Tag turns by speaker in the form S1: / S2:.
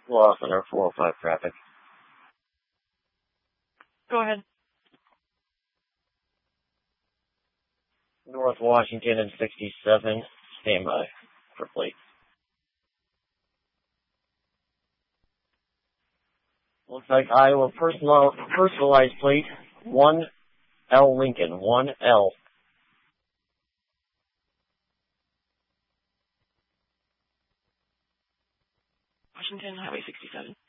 S1: Lost on our 405 traffic.
S2: Go ahead.
S1: North Washington and 67. Stand by for plate. Looks like Iowa personalized plate 1L Lincoln. 1L.
S2: Washington, Highway 67.